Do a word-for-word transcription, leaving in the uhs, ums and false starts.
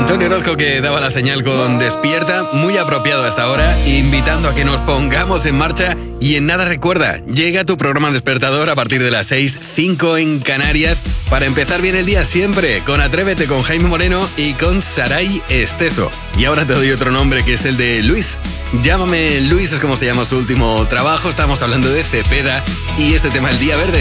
Antonio Orozco, que daba la señal con Despierta, muy apropiado hasta ahora, invitando a que nos pongamos en marcha. Y en nada, recuerda, llega tu programa despertador a partir de las seis, cinco en Canarias, para empezar bien el día siempre, con Atrévete, con Jaime Moreno y con Saray Esteso. Y ahora te doy otro nombre, que es el de Luis. Llámame Luis, es como se llama su último trabajo. Estamos hablando de Cepeda y este tema, El Día Verde.